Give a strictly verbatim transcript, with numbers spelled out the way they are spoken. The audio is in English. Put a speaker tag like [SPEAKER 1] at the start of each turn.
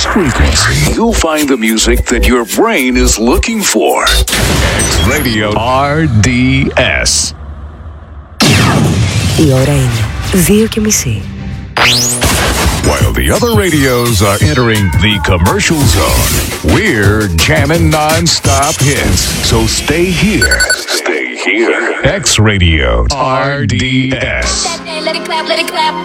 [SPEAKER 1] this frequency, you'll find the music that your brain is looking for. X Radio R D S.
[SPEAKER 2] Η ώρα είναι δύο και μισή.
[SPEAKER 1] While the other radios are entering the commercial zone, we're jamming non-stop hits. So stay here. Stay here. X Radio R D S.
[SPEAKER 3] Let it clap, let it clap.